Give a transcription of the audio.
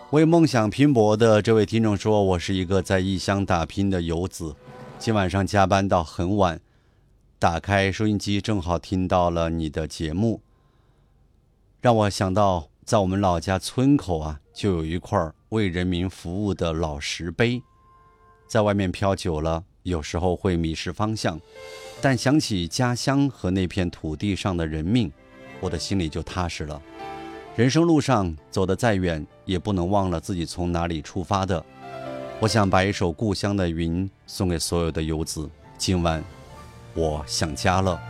为梦想拼搏的这位听众说，我是一个在异乡打拼的游子，今晚上加班到很晚，打开收音机正好听到了你的节目，让我想到在我们老家村口就有一块为人民服务的老石碑。在外面飘久了，有时候会迷失方向，但想起家乡和那片土地上的人命，我的心里就踏实了。人生路上走得再远，也不能忘了自己从哪里出发的。我想把一首《故乡的云》送给所有的游子，今晚我想家了。